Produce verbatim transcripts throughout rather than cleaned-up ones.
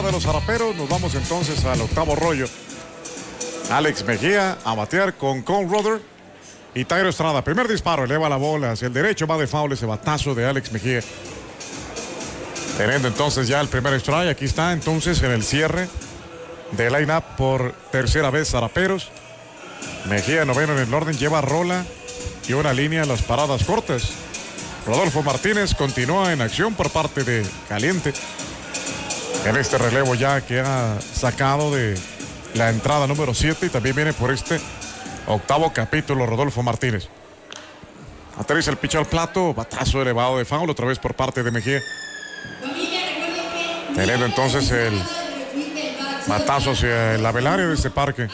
de los zaraperos. Nos vamos entonces al octavo rollo. Alex Mejía a batear con Cole Ruther y Thairo Estrada. Primer disparo, eleva la bola hacia el derecho, va de foul ese batazo de Alex Mejía. Teniendo entonces ya el primer strike. Aquí está entonces en el cierre de line-up por tercera vez zaraperos. Mejía noveno en el orden, lleva rola y una línea en las paradas cortas. Rodolfo Martínez continúa en acción por parte de Caliente en este relevo ya que ha sacado de la entrada número siete y también viene por este octavo capítulo Rodolfo Martínez. Aterriza el pitch al plato, batazo elevado de foul otra vez por parte de Mejía. Teniendo entonces el batazo hacia el Abelario de este parque.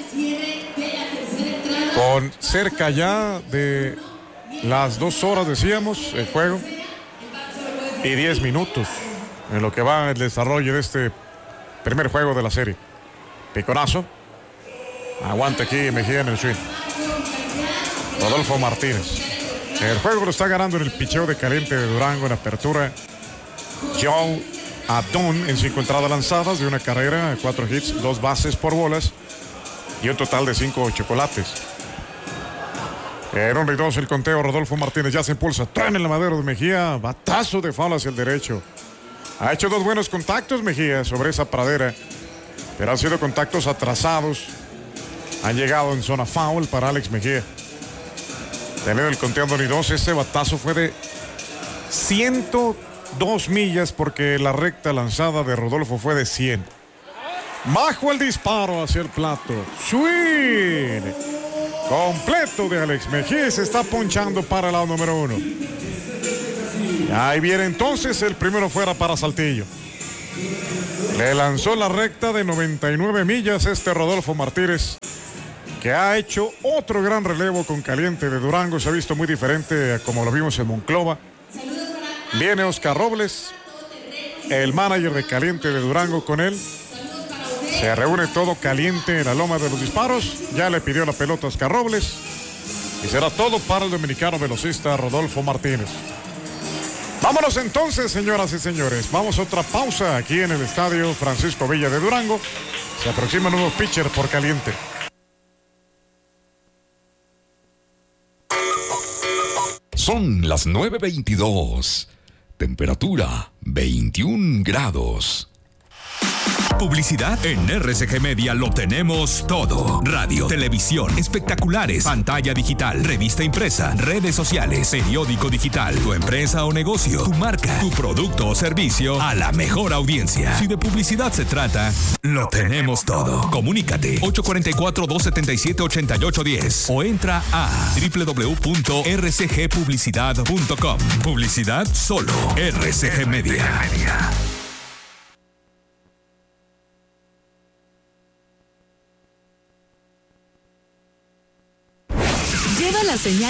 Con cerca ya de las dos horas, decíamos, el juego. Y diez minutos en lo que va el desarrollo de este primer juego de la serie. Piconazo. Aguanta aquí Mejía en el swing. Rodolfo Martínez. El juego lo está ganando en el picheo de Caliente de Durango en apertura. Joe Adón en cinco entradas lanzadas de una carrera, cuatro hits, dos bases por bolas y un total de cinco chocolates. En un y dos el conteo, Rodolfo Martínez ya se impulsa, trae en el madero de Mejía, batazo de foul hacia el derecho. Ha hecho dos buenos contactos Mejía sobre esa pradera, pero han sido contactos atrasados. Han llegado en zona foul para Alex Mejía. Teniendo el conteo de un y dos, ese batazo fue de ciento dos millas porque la recta lanzada de Rodolfo fue de cien. Bajo el disparo hacia el plato. Swing completo de Alex Mejía. Se está ponchando para el lado número uno. Y ahí viene entonces el primero fuera para Saltillo. Le lanzó la recta de noventa y nueve millas este Rodolfo Martínez, que ha hecho otro gran relevo con Caliente de Durango. Se ha visto muy diferente a como lo vimos en Monclova. Viene Oscar Robles, el manager de Caliente de Durango, con él. Se reúne todo Caliente en la loma de los disparos. Ya le pidió la pelota a Oscar Robles. Y será todo para el dominicano velocista Rodolfo Martínez. Vámonos entonces, señoras y señores. Vamos a otra pausa aquí en el estadio Francisco Villa de Durango. Se aproxima un nuevo pitcher por Caliente. Son las nueve veintidós. Temperatura veintiún grados. Publicidad en R C G Media lo tenemos todo. Radio, televisión, espectaculares, pantalla digital, revista impresa, redes sociales, periódico digital, tu empresa o negocio, tu marca, tu producto o servicio a la mejor audiencia. Si de publicidad se trata, lo tenemos todo. Comunícate ocho cuatro cuatro, dos siete siete, ocho ocho uno cero o entra a doble u doble u doble u punto r c g publicidad punto com. Publicidad solo R C G Media. Lleva la señal